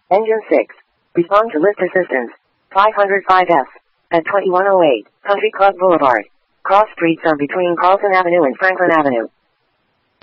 Engine 6. Respond to lift assistance. 505F. At 2108, Country Club Boulevard. Cross streets are between Carlton Avenue and Franklin Avenue.